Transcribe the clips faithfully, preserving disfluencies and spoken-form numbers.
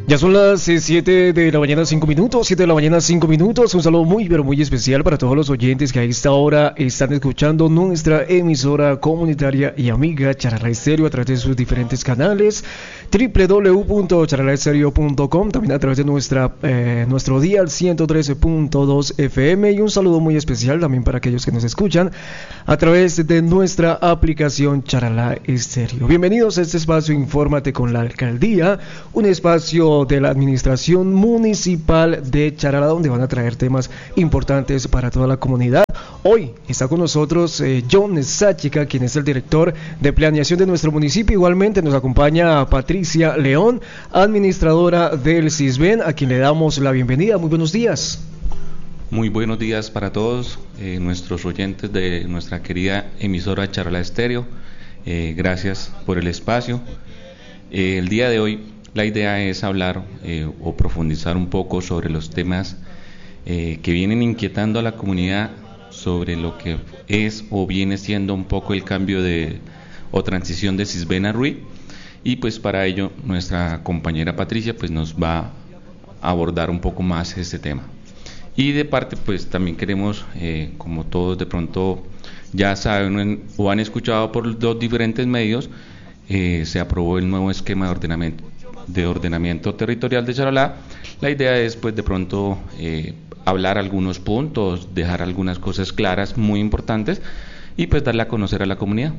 Ya son las siete de la mañana, cinco minutos, siete de la mañana, cinco minutos. Un saludo muy, pero muy especial para todos los oyentes que a esta hora están escuchando nuestra emisora comunitaria y amiga Charalá Estéreo a través de sus diferentes canales, doble u doble u doble u punto charalá estéreo punto com, también a través de nuestra eh, nuestro dial ciento trece punto dos F M, y un saludo muy especial también para aquellos que nos escuchan a través de nuestra aplicación Charalá Estéreo. Bienvenidos a este espacio Infórmate con la Alcaldía, un espacio de la Administración Municipal de Charalá, donde van a traer temas importantes para toda la comunidad. Hoy está con nosotros eh, John Sáchica, quien es el director de planeación de nuestro municipio. Igualmente nos acompaña Patricia León, administradora del CISBEN, a quien le damos la bienvenida. Muy buenos días. Muy buenos días para todos eh, nuestros oyentes de nuestra querida emisora Charalá Estéreo. Eh, gracias por el espacio. Eh, el día de hoy la idea es hablar eh, o profundizar un poco sobre los temas eh, que vienen inquietando a la comunidad sobre lo que es o viene siendo un poco el cambio de o transición de CISBEN a R U I, y pues para ello nuestra compañera Patricia pues nos va a abordar un poco más este tema. Y de parte pues también queremos, eh, como todos de pronto ya saben o han escuchado por los diferentes medios, eh, se aprobó el nuevo esquema de ordenamiento de ordenamiento territorial de Charalá. La idea es pues de pronto eh, hablar algunos puntos, dejar algunas cosas claras muy importantes y pues darle a conocer a la comunidad.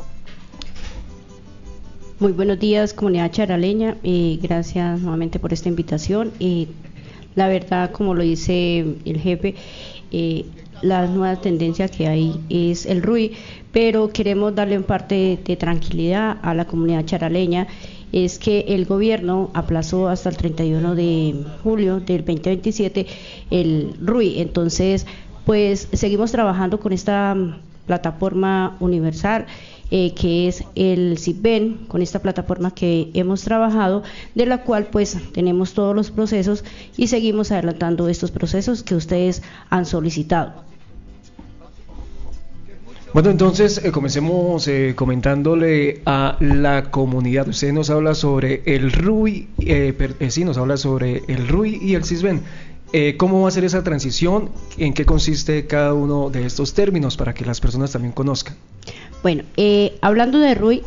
Muy buenos días, comunidad charaleña, eh, gracias nuevamente por esta invitación. Eh, la verdad, como lo dice el jefe, eh, la nueva tendencia que hay es el R U I, pero queremos darle un parte de, de tranquilidad a la comunidad charaleña. Es que el gobierno aplazó hasta el treinta y uno de julio del veinte veintisiete el R U I, entonces pues seguimos trabajando con esta plataforma universal eh, que es el CISBEN, con esta plataforma que hemos trabajado, de la cual pues tenemos todos los procesos y seguimos adelantando estos procesos que ustedes han solicitado. Bueno, entonces eh, comencemos eh, comentándole a la comunidad. Usted nos habla sobre el R U I, eh, per, eh, sí, nos habla sobre el R U I y el CISBEN. Eh, ¿Cómo va a ser esa transición? ¿En qué consiste cada uno de estos términos para que las personas también conozcan? Bueno, eh, hablando de R U I,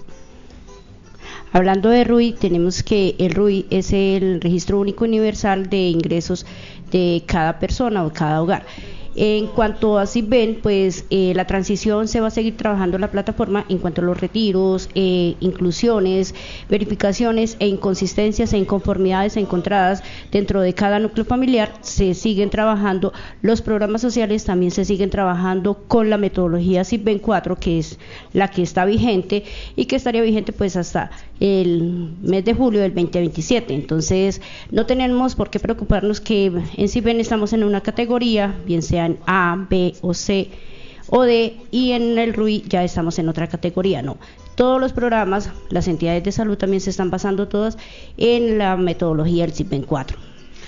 hablando de R U I, tenemos que el R U I es el Registro Único Universal de Ingresos de cada persona o cada hogar. En cuanto a CISBEN, pues eh, la transición se va a seguir trabajando en la plataforma en cuanto a los retiros, eh, inclusiones, verificaciones e inconsistencias e inconformidades encontradas dentro de cada núcleo familiar. Se siguen trabajando los programas sociales, también se siguen trabajando con la metodología CISBEN cuatro, que es la que está vigente y que estaría vigente pues hasta el mes de julio del veinte veintisiete. Entonces no tenemos por qué preocuparnos que en CISBEN estamos en una categoría, bien sea en A, B o C o D, y en el R U I ya estamos en otra categoría. No, todos los programas, las entidades de salud también se están basando todas en la metodología del CISBEN cuatro.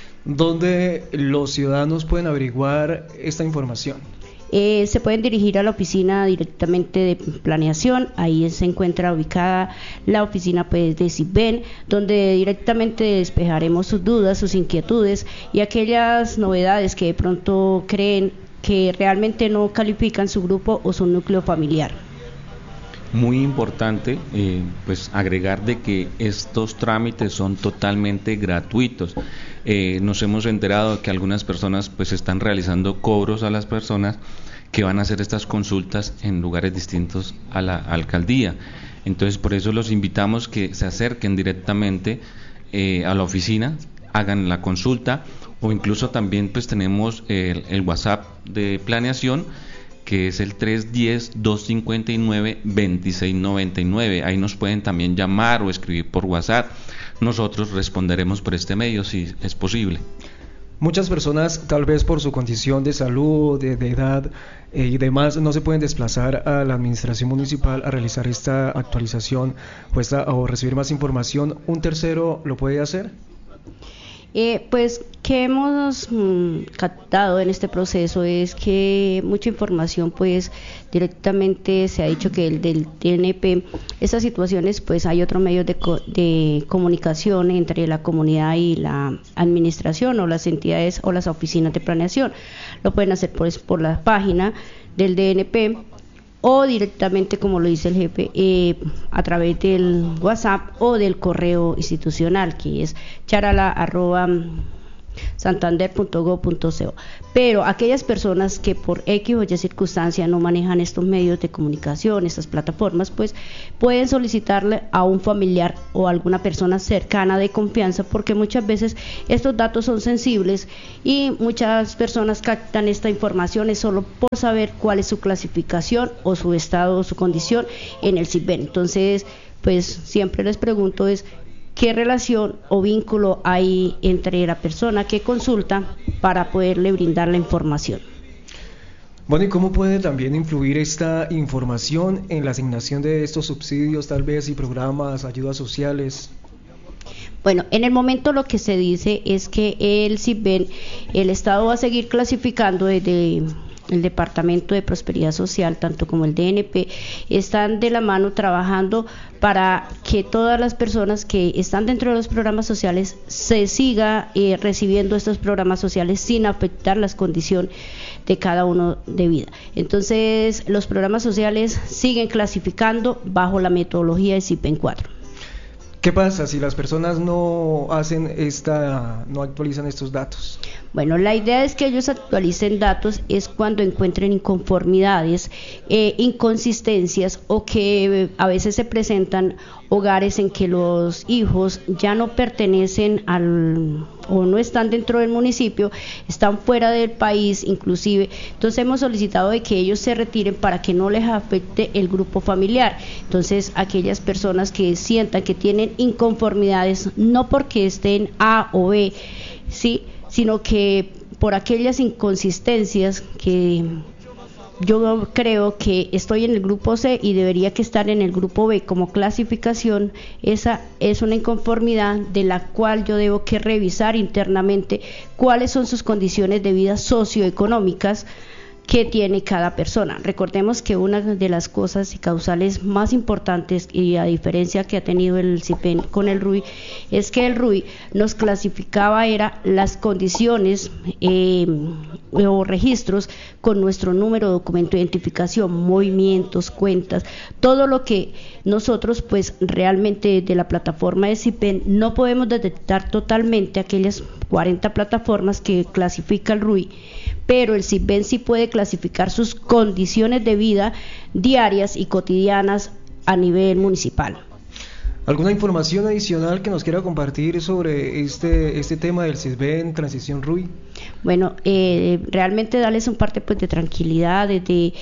¿Dónde los ciudadanos pueden averiguar esta información? Eh, se pueden dirigir a la oficina directamente de planeación. Ahí se encuentra ubicada la oficina pues de CISBEN, donde directamente despejaremos sus dudas, sus inquietudes y aquellas novedades que de pronto creen que realmente no califican su grupo o su núcleo familiar. Muy importante eh, pues agregar de que estos trámites son totalmente gratuitos. Eh, nos hemos enterado de que algunas personas pues están realizando cobros a las personas que van a hacer estas consultas en lugares distintos a la alcaldía. Entonces por eso los invitamos que se acerquen directamente eh, a la oficina, hagan la consulta, o incluso también pues tenemos el, el WhatsApp de planeación, que es el tres uno cero, dos cinco nueve, dos seis nueve nueve. Ahí nos pueden también llamar o escribir por WhatsApp. Nosotros responderemos por este medio si es posible. Muchas personas, tal vez por su condición de salud, de, de edad eh, y demás, no se pueden desplazar a la administración municipal a realizar esta actualización o, esta, o recibir más información. ¿Un tercero lo puede hacer? Eh, pues que hemos mm, captado en este proceso es que mucha información pues directamente se ha dicho que el del T N P, estas situaciones pues hay otros medios de, co de comunicación entre la comunidad y la administración o las entidades o las oficinas de planeación. Lo pueden hacer pues por la página del D N P o directamente, como lo dice el jefe, eh, a través del WhatsApp o del correo institucional, que es charala arroba santander punto gob punto co. Pero aquellas personas que por X o Y circunstancia no manejan estos medios de comunicación, estas plataformas, pues pueden solicitarle a un familiar o a alguna persona cercana de confianza, porque muchas veces estos datos son sensibles y muchas personas captan esta información es solo por saber cuál es su clasificación o su estado o su condición en el SISBEN. Entonces, pues siempre les pregunto es qué relación o vínculo hay entre la persona que consulta para poderle brindar la información. Bueno, ¿y cómo puede también influir esta información en la asignación de estos subsidios, tal vez, y programas, ayudas sociales? Bueno, en el momento lo que se dice es que el SISBEN, el Estado va a seguir clasificando desde el Departamento de Prosperidad Social, tanto como el D N P, están de la mano trabajando para que todas las personas que están dentro de los programas sociales se siga eh, recibiendo estos programas sociales sin afectar las condiciones de cada uno de vida. Entonces, los programas sociales siguen clasificando bajo la metodología de SISBEN cuatro. ¿Qué pasa si las personas no hacen esta, no actualizan estos datos? Bueno, la idea es que ellos actualicen datos es cuando encuentren inconformidades, eh, inconsistencias o que eh, a veces se presentan hogares en que los hijos ya no pertenecen al o no están dentro del municipio, están fuera del país inclusive. Entonces hemos solicitado de que ellos se retiren para que no les afecte el grupo familiar. Entonces aquellas personas que sientan que tienen inconformidades, no porque estén A o B, sí, sino que por aquellas inconsistencias que yo creo que estoy en el grupo C y debería que estar en el grupo B como clasificación, esa es una inconformidad de la cual yo debo que revisar internamente cuáles son sus condiciones de vida socioeconómicas que tiene cada persona. Recordemos que una de las cosas y causales más importantes, y a diferencia que ha tenido el SISBEN con el R U I, es que el R U I nos clasificaba era las condiciones eh, o registros con nuestro número de documento de identificación, movimientos, cuentas, todo lo que nosotros pues realmente de la plataforma de SISBEN no podemos detectar totalmente aquellas cuarenta plataformas que clasifica el R U I, pero el SISBEN sí puede clasificar sus condiciones de vida diarias y cotidianas a nivel municipal. ¿Alguna información adicional que nos quiera compartir sobre este este tema del SISBEN, Transición R U I? Bueno, eh, realmente darles un parte pues de tranquilidad, desde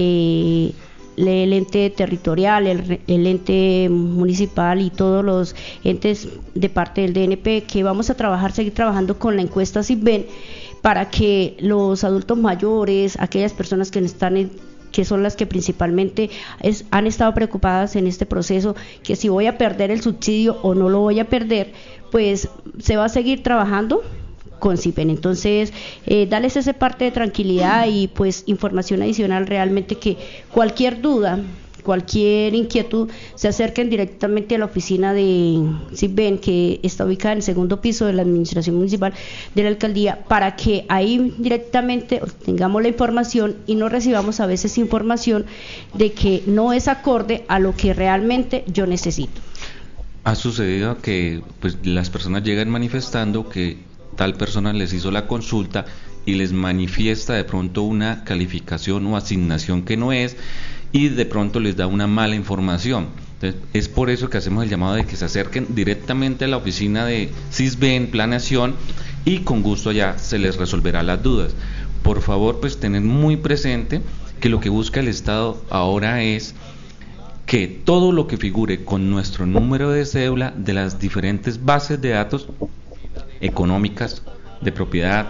eh, el ente territorial, el, el ente municipal y todos los entes de parte del D N P, que vamos a trabajar, seguir trabajando con la encuesta SISBEN para que los adultos mayores, aquellas personas que están en, que son las que principalmente es, han estado preocupadas en este proceso, que si voy a perder el subsidio o no lo voy a perder, pues se va a seguir trabajando con SISBEN. Entonces, eh, darles esa parte de tranquilidad y pues información adicional, realmente que cualquier duda, cualquier inquietud, se acerquen directamente a la oficina de SISBEN, que está ubicada en el segundo piso de la administración municipal de la alcaldía, para que ahí directamente tengamos la información y no recibamos a veces información de que no es acorde a lo que realmente yo necesito. Ha sucedido que pues las personas llegan manifestando que tal persona les hizo la consulta y les manifiesta de pronto una calificación o asignación que no es, y de pronto les da una mala información. Entonces, es por eso que hacemos el llamado de que se acerquen directamente a la oficina de SISBEN, Planeación, y con gusto ya se les resolverá las dudas. Por favor, pues tener muy presente que lo que busca el Estado ahora es que todo lo que figure con nuestro número de cédula de las diferentes bases de datos económicas, de propiedad,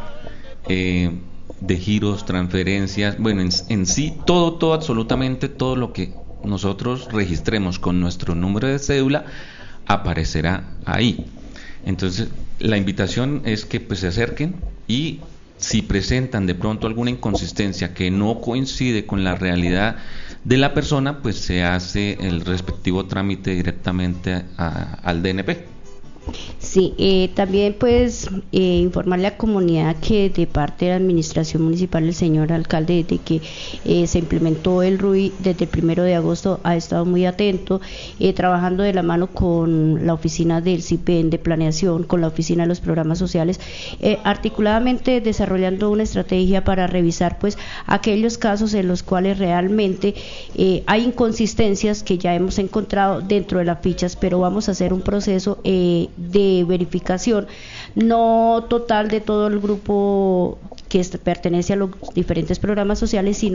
eh, de giros, transferencias, bueno, en, en sí todo, todo, absolutamente todo lo que nosotros registremos con nuestro número de cédula aparecerá ahí. Entonces, la invitación es que pues se acerquen y si presentan de pronto alguna inconsistencia que no coincide con la realidad de la persona, pues se hace el respectivo trámite directamente a, al D N P. Sí, eh, también pues eh, informarle a la comunidad que de parte de la administración municipal, el señor alcalde, de que eh, se implementó el R U I desde el primero de agosto, ha estado muy atento, eh, trabajando de la mano con la oficina del C I P E N de planeación, con la oficina de los programas sociales, eh, articuladamente desarrollando una estrategia para revisar pues aquellos casos en los cuales realmente eh, hay inconsistencias que ya hemos encontrado dentro de las fichas, pero vamos a hacer un proceso eh, de verificación no total de todo el grupo que pertenece a los diferentes programas sociales, sino